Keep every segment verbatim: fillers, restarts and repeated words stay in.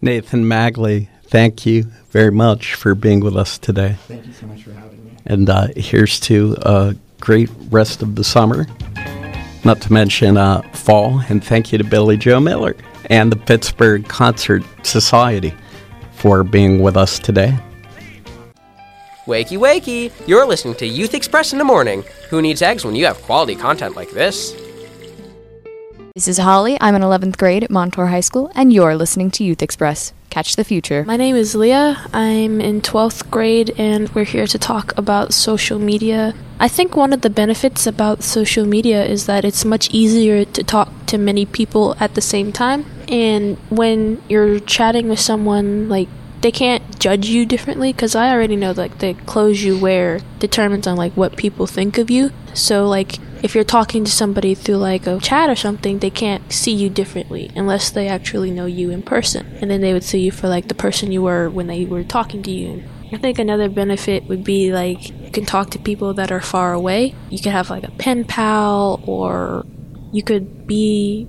Nathan Magley, thank you very much for being with us today. Thank you so much for having me. And uh, here's to a great rest of the summer, not to mention uh, fall. And thank you to Billy Joe Miller and the Pittsburgh Concert Society for being with us today. Wakey, wakey! You're listening to Youth Express in the Morning. Who needs eggs when you have quality content like this? This is Holly. I'm in eleventh grade at Montour High School, and you're listening to Youth Express. Catch the future. My name is Leah. I'm in twelfth grade, and we're here to talk about social media. I think one of the benefits about social media is that it's much easier to talk to many people at the same time. And when you're chatting with someone, like, they can't judge you differently, because I already know, like, the clothes you wear determines on, like, what people think of you. So, like, if you're talking to somebody through, like, a chat or something, they can't see you differently unless they actually know you in person. And then they would see you for, like, the person you were when they were talking to you. I think another benefit would be, like, you can talk to people that are far away. You could have, like, a pen pal, or you could be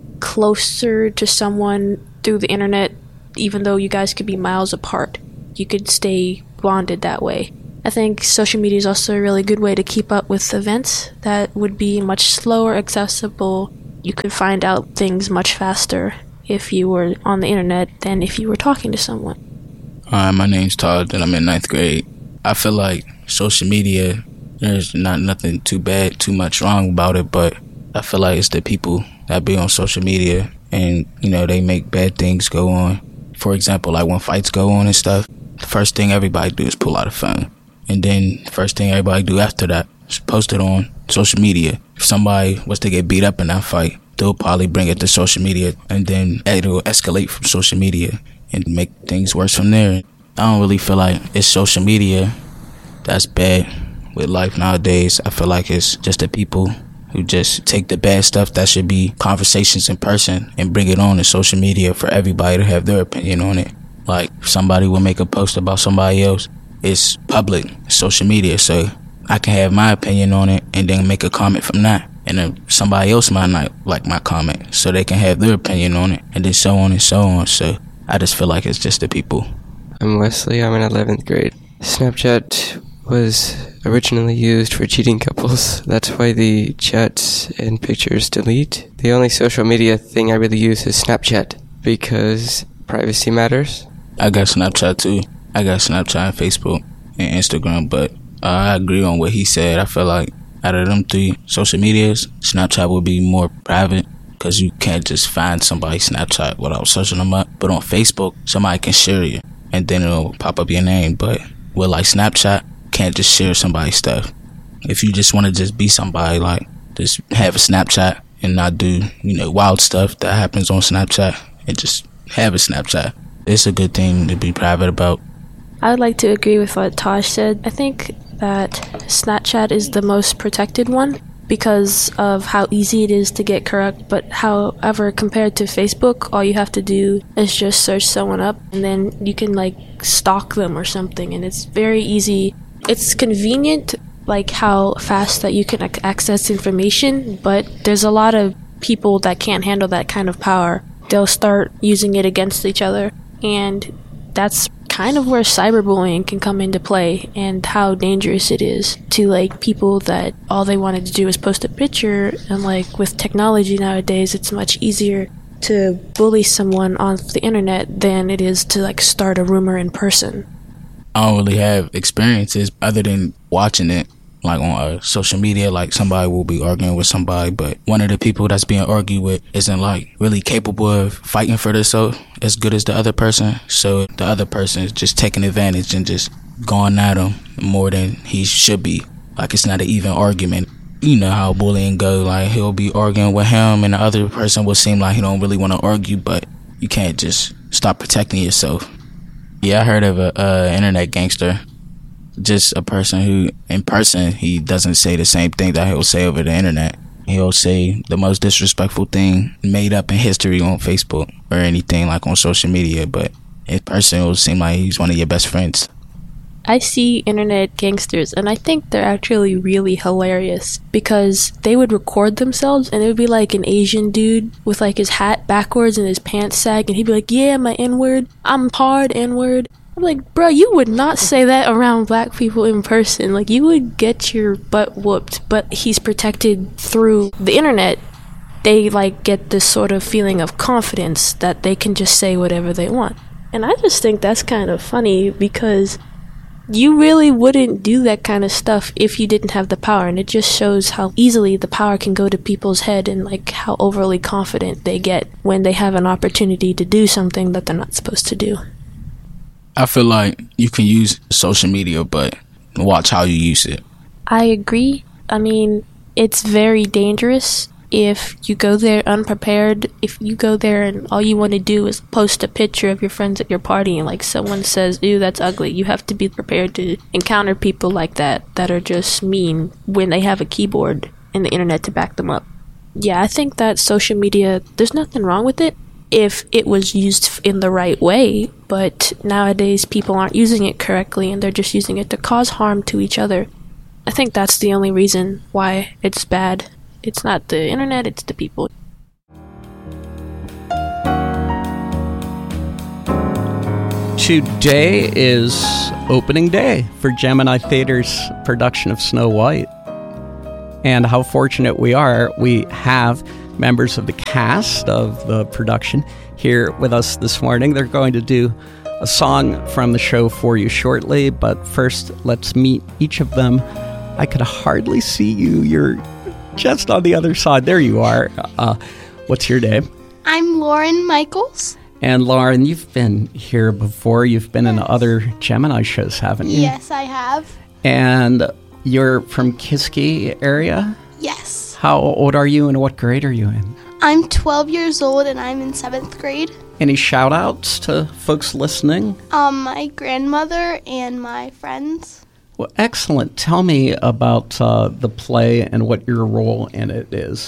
closer to someone through the internet, even though you guys could be miles apart. You could stay bonded that way. I think social media is also a really good way to keep up with events that would be much slower accessible. You could find out things much faster if you were on the internet than if you were talking to someone. Hi, my name's Todd, and I'm in ninth grade. I feel like social media, there's not nothing too bad, too much wrong about it, but I feel like it's the people that be on social media and, you know, they make bad things go on. For example, like when fights go on and stuff, the first thing everybody do is pull out a phone. And then the first thing everybody do after that is post it on social media. If somebody was to get beat up in that fight, they'll probably bring it to social media, and then it'll escalate from social media and make things worse from there. I don't really feel like it's social media that's bad with life nowadays. I feel like it's just the people who just take the bad stuff that should be conversations in person and bring it on to social media for everybody to have their opinion on it. Like, if somebody will make a post about somebody else, it's public, it's social media, so I can have my opinion on it and then make a comment from that. And then somebody else might not like my comment, so they can have their opinion on it, and then so on and so on. So I just feel like it's just the people. I'm Wesley, I'm in eleventh grade. Snapchat was originally used for cheating couples. That's why the chats and pictures delete. The only social media thing I really use is Snapchat, because privacy matters. I got Snapchat too. I got Snapchat and Facebook and Instagram, but uh, I agree on what he said. I feel like out of them three social medias, Snapchat would be more private, because you can't just find somebody's Snapchat without searching them up. But on Facebook, somebody can share you, and then it'll pop up your name. But with like Snapchat, can't just share somebody's stuff. If you just want to just be somebody, like, just have a Snapchat and not do, you know, wild stuff that happens on Snapchat, and just have a Snapchat. It's a good thing to be private about. I would like to agree with what Taj said. I think that Snapchat is the most protected one because of how easy it is to get corrupt. But however, compared to Facebook, all you have to do is just search someone up, and then you can, like, stalk them or something, and it's very easy. It's convenient, like how fast that you can ac- access information, but there's a lot of people that can't handle that kind of power. They'll start using it against each other, and that's kind of where cyberbullying can come into play, and how dangerous it is to, like, people that all they wanted to do was post a picture. And, like, with technology nowadays, it's much easier to bully someone on the internet than it is to, like, start a rumor in person. I don't really have experiences other than watching it, like on uh, social media. Like, somebody will be arguing with somebody, but one of the people that's being argued with isn't, like, really capable of fighting for themselves as good as the other person. So the other person is just taking advantage and just going at him more than he should be. Like, it's not an even argument. You know how bullying go. Like, he'll be arguing with him, and the other person will seem like he don't really want to argue, but you can't just stop protecting yourself. Yeah, I heard of a uh, internet gangster. Just a person who, in person, he doesn't say the same thing that he'll say over the internet. He'll say the most disrespectful thing made up in history on Facebook or anything like on social media, but in person, it'll seem like he's one of your best friends. I see internet gangsters, and I think they're actually really hilarious because they would record themselves, and it would be like an Asian dude with like his hat backwards and his pants sag, and he'd be like, yeah, my N-word, I'm hard N-word. I'm like, bro, you would not say that around black people in person. Like, you would get your butt whooped, but he's protected through the internet. They like get this sort of feeling of confidence that they can just say whatever they want. And I just think that's kind of funny because you really wouldn't do that kind of stuff if you didn't have the power, and it just shows how easily the power can go to people's head and like how overly confident they get when they have an opportunity to do something that they're not supposed to do. I feel like you can use social media, but watch how you use it. I agree. I mean, it's very dangerous if you go there unprepared. If you go there and all you want to do is post a picture of your friends at your party and like someone says, ew, that's ugly, you have to be prepared to encounter people like that that are just mean when they have a keyboard and the internet to back them up. Yeah, I think that social media, there's nothing wrong with it if it was used in the right way, but nowadays people aren't using it correctly and they're just using it to cause harm to each other. I think that's the only reason why it's bad. It's not the internet, it's the people. Today is opening day for Gemini Theater's production of Snow White. And how fortunate we are, we have members of the cast of the production here with us this morning. They're going to do a song from the show for you shortly, but first let's meet each of them. I could hardly see you. You're just on the other side. There you are. Uh, what's your name? I'm Lauren Michaels. And Lauren, you've been here before. You've been yes. in other Gemini shows, haven't you? Yes, I have. And you're from Kiski area? Yes. How old are you and what grade are you in? I'm twelve years old and I'm in seventh grade. Any shout outs to folks listening? Um, my grandmother and my friends. Well, excellent. Tell me about uh, the play and what your role in it is.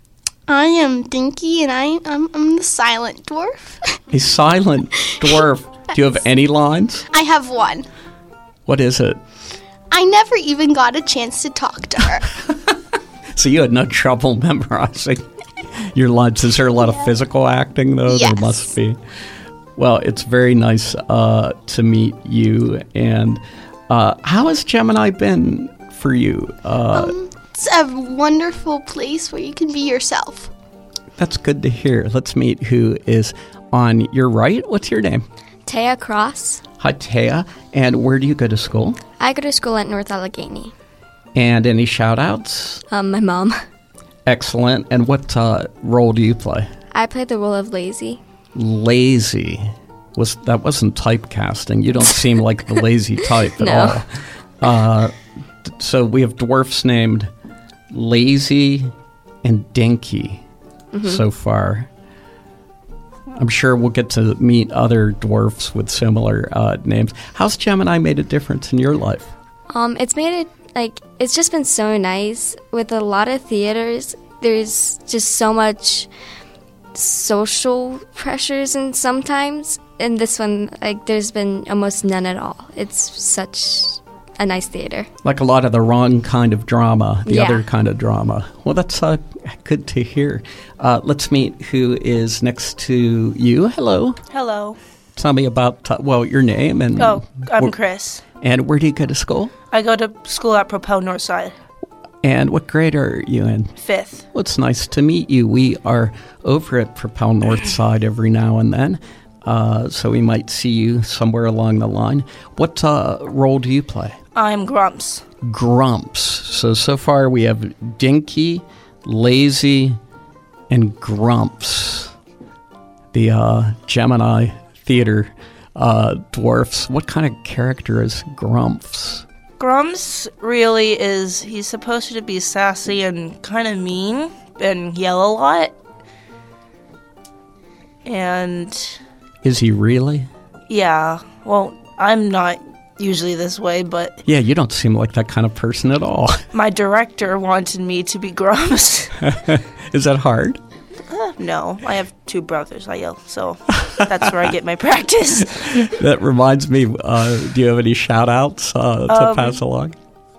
I am Dinky, and I, I'm, I'm the silent dwarf. A silent dwarf. Do you have any lines? I have one. What is it? I never even got a chance to talk to her. So you had no trouble memorizing your lines. Is there a lot yeah. of physical acting, though? Yes. There must be. Well, it's very nice uh, to meet you, and Uh, how has Gemini been for you? Uh, um, it's a wonderful place where you can be yourself. That's good to hear. Let's meet who is on your right. What's your name? Taya Cross. Hi, Taya. And where do you go to school? I go to school at North Allegheny. And any shout-outs? Um, my mom. Excellent. And what uh, role do you play? I play the role of Lazy. Lazy. Was that wasn't typecasting. You don't seem like the lazy type at no. all. Uh, so we have dwarfs named Lazy and Dinky mm-hmm. so far. I'm sure we'll get to meet other dwarfs with similar uh, names. How's Gemini made a difference in your life? Um, it's made it, like, it's just been so nice. With a lot of theaters, there's just so much social pressures and sometimes. In this one, like, there's been almost none at all. It's such a nice theater. Like a lot of the wrong kind of drama, the yeah. other kind of drama. Well, that's uh, good to hear. Uh, let's meet who is next to you. Hello. Hello. Tell me about, uh, well, your name and... Oh, I'm wh- Chris. And where do you go to school? I go to school at Propel Northside. And what grade are you in? Fifth. Well, it's nice to meet you. We are over at Propel Northside every now and then. Uh, so we might see you somewhere along the line. What uh, role do you play? I'm Grumps. Grumps. So, so far we have Dinky, Lazy, and Grumps. The uh, Gemini Theater uh, dwarfs. What kind of character is Grumps? Grumps really is, he's supposed to be sassy and kind of mean and yell a lot. And... Is he really? Yeah. Well, I'm not usually this way, but... Yeah, you don't seem like that kind of person at all. My director wanted me to be Grumps. Is that hard? Uh, No, I have two brothers. I yell, so that's where I get my practice. That reminds me, uh, do you have any shout-outs uh, to Um, pass along?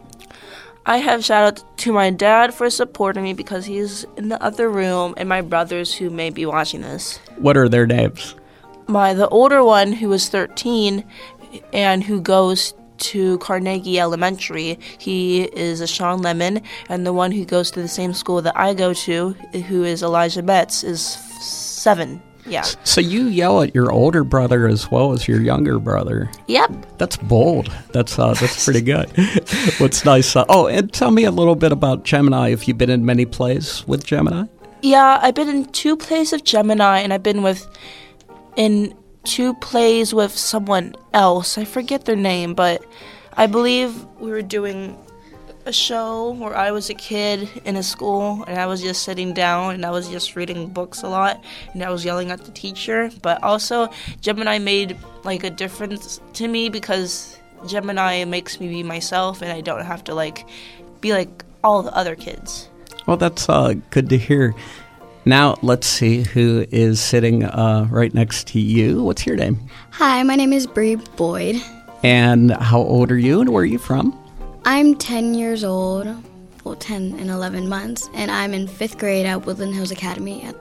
I have shout out to my dad for supporting me because he's in the other room, and my brothers who may be watching this. What are their names? My the older one who is thirteen and who goes to Carnegie Elementary, he is a Sean Lemon, and the one who goes to the same school that I go to, who is Elijah Betts, is f- seven. Yeah. So you yell at your older brother as well as your younger brother. Yep. That's bold. That's uh, that's pretty good. What's nice? Uh, oh, and tell me a little bit about Gemini. Have you been in many plays with Gemini? Yeah, I've been in two plays of Gemini, and I've been with in two plays with someone else. I forget their name, but I believe we were doing a show where I was a kid in a school, and I was just sitting down, and I was just reading books a lot, and I was yelling at the teacher. But also, Gemini made like a difference to me because Gemini makes me be myself, and I don't have to like be like all the other kids. Well, that's uh, good to hear. Now, let's see who is sitting uh, right next to you. What's your name? Hi, my name is Bree Boyd. And how old are you, and where are you from? I'm ten years old, well, ten and eleven months, and I'm in fifth grade at Woodland Hills Academy. At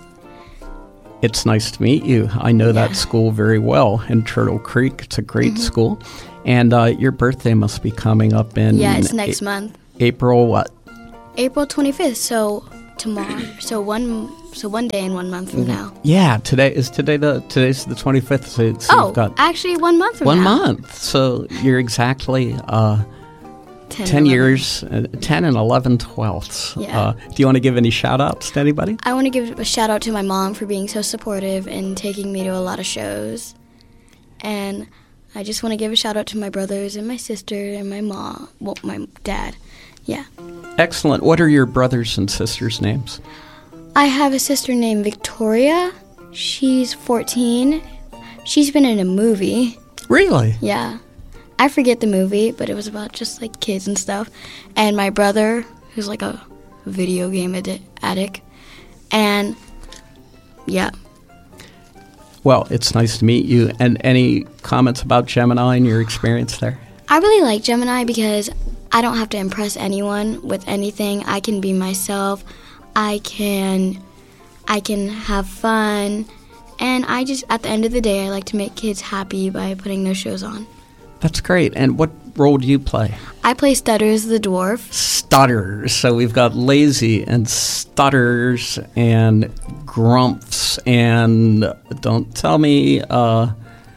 It's nice to meet you. I know yeah. that school very well in Turtle Creek. It's a great mm-hmm. school. And uh, your birthday must be coming up in... Yeah, it's next a- month. April what? April twenty-fifth, so... tomorrow, so one, so one day and one month from now. Yeah, today is today the today's the twenty-fifth. So, so oh, you've got actually, one month from one now. One month. So you're exactly uh, ten, ten years, uh, ten and eleven twelfths. Yeah. Uh, do you want to give any shout outs to anybody? I want to give a shout out to my mom for being so supportive and taking me to a lot of shows, and I just want to give a shout out to my brothers and my sister and my mom, well, my dad. Yeah. Excellent. What are your brothers and sisters' names? I have a sister named Victoria. She's fourteen. She's been in a movie. Really? Yeah. I forget the movie, but it was about just like kids and stuff. And my brother, who's like a video game adi- addict. And yeah. Well, it's nice to meet you. And any comments about Gemini and your experience there? I really like Gemini because I don't have to impress anyone with anything. I can be myself. I can I can have fun. And I just, at the end of the day, I like to make kids happy by putting those shows on. That's great. And what role do you play? I play Stutters the Dwarf. Stutters. So we've got Lazy and Stutters and Grumps and don't tell me... Uh,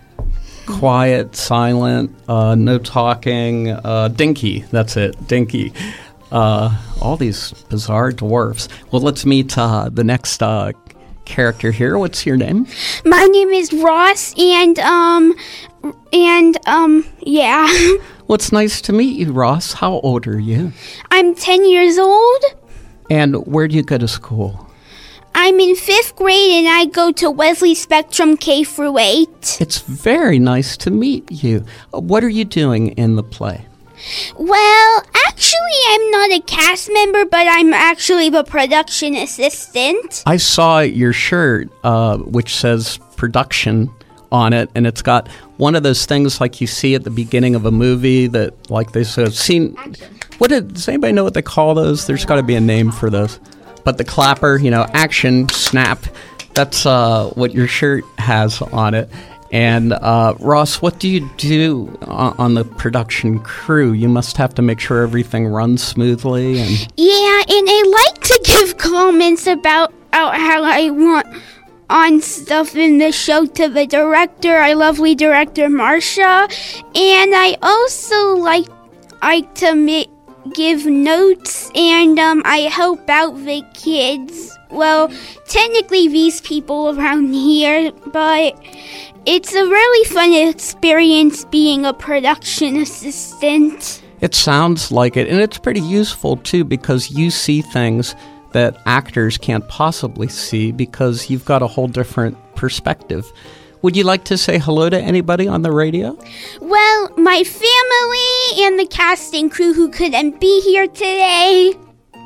Quiet, silent, uh, no talking, uh, Dinky, that's it, Dinky. Uh, all these bizarre dwarfs. Well, let's meet uh, the next uh, character here. What's your name? My name is Ross, and, um, and, um, yeah. Well, it's nice to meet you, Ross. How old are you? I'm ten years old. And where do you go to school? I'm in fifth grade and I go to Wesley Spectrum K through eight. It's very nice to meet you. What are you doing in the play? Well, actually, I'm not a cast member, but I'm actually the production assistant. I saw your shirt, uh, which says production on it, and it's got one of those things like you see at the beginning of a movie that, like, they sort of seen. What did, does anybody know what they call those? There's got to be a name for those. But the clapper, you know, action, snap, that's uh, what your shirt has on it. And uh, Ross, what do you do on, on the production crew? You must have to make sure everything runs smoothly. And yeah, and I like to give comments about uh, how I want on stuff in the show to the director, our lovely director, Marsha. And I also like, like to make... give notes, and um, I help out the kids. Well, technically these people around here, but it's a really fun experience being a production assistant. It sounds like it, and it's pretty useful too because you see things that actors can't possibly see because you've got a whole different perspective. Would you like to say hello to anybody on the radio? Well, my family and the cast and crew who couldn't be here today.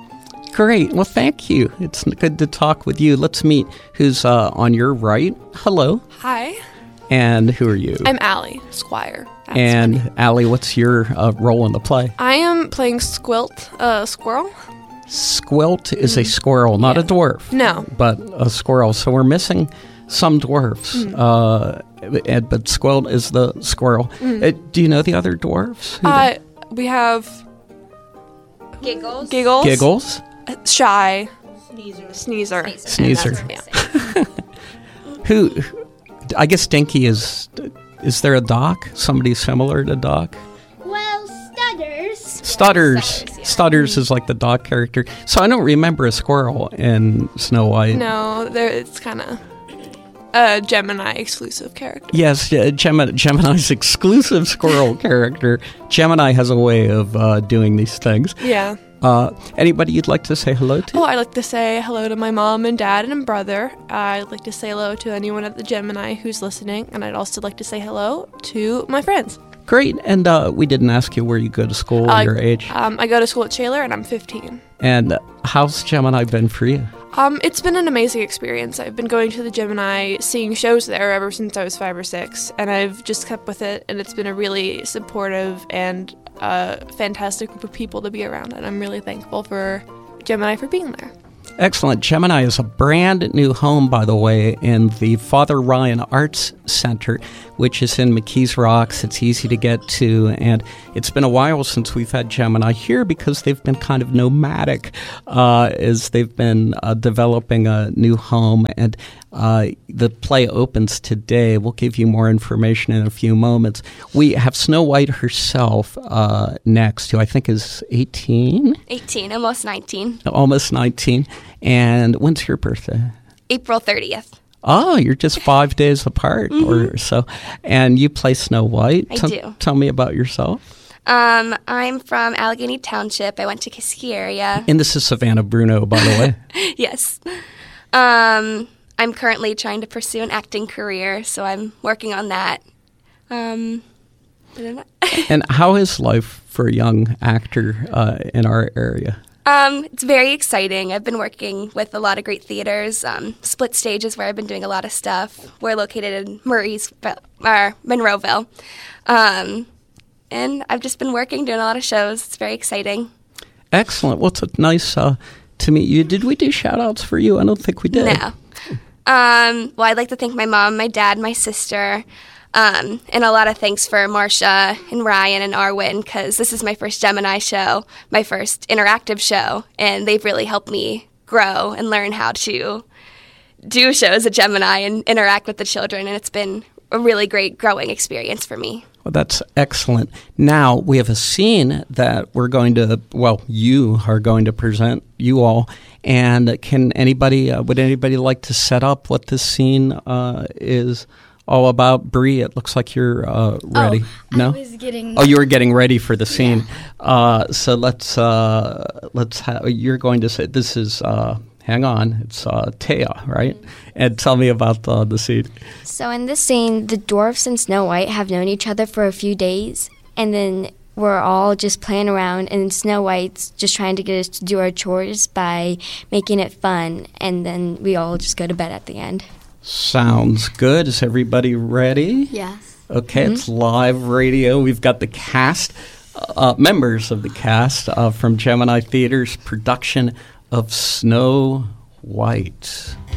Great. Well, thank you. It's good to talk with you. Let's meet who's uh, on your right. Hello. Hi. And who are you? I'm Allie, Squire. That's and funny. Allie, what's your uh, role in the play? I am playing Squilt, a squirrel. Squilt is a squirrel, not Yeah. a dwarf. No. But a squirrel. So we're missing some dwarfs. Mm. Uh, and, but Squilt is the squirrel. Mm. Uh, do you know the other dwarfs? Who Uh, we have Giggles. Giggles. Giggles? uh, Shy. Sneezer. Sneezer. Sneezer. And that's- yeah. Who? I guess Dinky is. Is there a Doc? Somebody similar to Doc? Well, Stutters. Stutters. Stutters is like the Doc character. So I don't remember a squirrel in Snow White. No, there, it's kind of a Gemini exclusive character. Yes, uh, Gemi- Gemini's exclusive squirrel character. Gemini has a way of uh, doing these things. Yeah. Uh, anybody you'd like to say hello to? Oh, I'd like to say hello to my mom and dad and brother. I'd like to say hello to anyone at the Gemini who's listening. And I'd also like to say hello to my friends. Great. And uh, we didn't ask you where you go to school, Uh, your age. Um, I go to school at Shaler and I'm fifteen. And how's Gemini been for you? Um, it's been an amazing experience. I've been going to the Gemini, seeing shows there ever since I was five or six, and I've just kept with it, and it's been a really supportive and uh, fantastic group of people to be around, and I'm really thankful for Gemini for being there. Excellent. Gemini is a brand new home, by the way, in the Father Ryan Arts Center, which is in McKees Rocks. It's easy to get to, and it's been a while since we've had Gemini here because they've been kind of nomadic uh, as they've been uh, developing a new home. And uh, the play opens today. We'll give you more information in a few moments. We have Snow White herself uh, next, who I think is eighteen? eighteen, almost nineteen. Almost nineteen. And when's your birthday? April thirtieth. Oh, you're just five days apart Mhm. or so. And you play Snow White. I Tell- do. Tell me about yourself. Um, I'm from Allegheny Township. I went to Kiski area. And this is Savannah Bruno, by the way. Yes. Um, I'm currently trying to pursue an acting career, so I'm working on that. Um, I don't know. And how is life for a young actor uh, in our area? Um, it's very exciting. I've been working with a lot of great theaters. Um, Split Stage is where I've been doing a lot of stuff. We're located in Murray's, or Monroeville. Um, and I've just been working, doing a lot of shows. It's very exciting. Excellent. Well, it's a nice uh, to meet you. Did we do shout-outs for you? I don't think we did. No. Um, well, I'd like to thank my mom, my dad, my sister, um, and a lot of thanks for Marcia and Ryan and Arwen, because this is my first Gemini show, my first interactive show, and they've really helped me grow and learn how to do shows at Gemini and interact with the children, and it's been a really great growing experience for me. Well, that's excellent. Now, we have a scene that we're going to, well, you are going to present, you all. And can anybody, uh, would anybody like to set up what this scene uh, is all about? Bree, it looks like you're uh, ready. Oh, no? I was getting... Oh, you were getting ready for the scene. Yeah. Uh, so let's, uh, let's ha- you're going to say, this is, uh, hang on, it's uh, Taya, right? And tell me about uh, the scene. So in this scene, the dwarfs and Snow White have known each other for a few days, and then we're all just playing around, and Snow White's just trying to get us to do our chores by making it fun, and then we all just go to bed at the end. Sounds good. Is everybody ready? Yes. Okay, Mm-hmm. it's live radio. We've got the cast, uh, members of the cast uh, from Gemini Theater's production of Snow White.